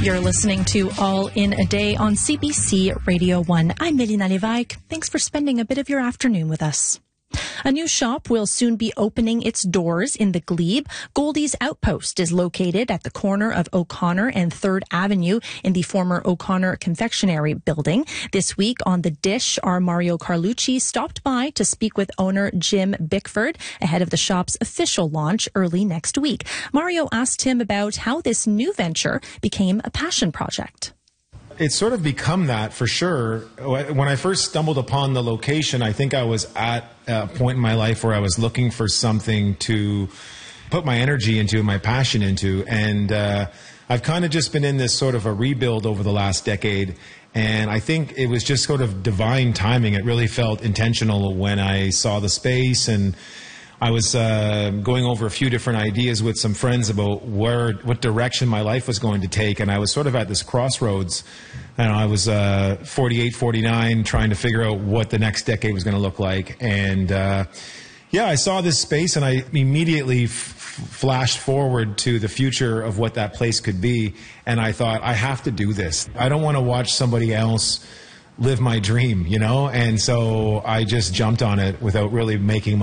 You're listening to All in a Day on CBC Radio 1. I'm Melina Lévesque. Thanks for spending a bit of your afternoon with us. A new shop will soon be opening its doors in the Glebe. Goldie's Outpost is located at the corner of O'Connor and 3rd Avenue in the former O'Connor Confectionery building. This week on The Dish, our Mario Carlucci stopped by to speak with owner Jim Bickford ahead of the shop's official launch early next week. Mario asked him about how this new venture became a passion project. It's sort of become that for sure. When I first stumbled upon the location, I think I was at a point in my life where I was looking for something to put my energy into, my passion into. And I've kind of just been in this sort of a rebuild over the last decade. And I think it was just sort of divine timing. It really felt intentional when I saw the space, and I was going over a few different ideas with some friends about what direction my life was going to take, and I was sort of at this crossroads. I was 48, 49, trying to figure out what the next decade was going to look like. And yeah, I saw this space, and I immediately flashed forward to the future of what that place could be, and I thought, I have to do this. I don't want to watch somebody else live my dream, you know? And so I just jumped on it without really making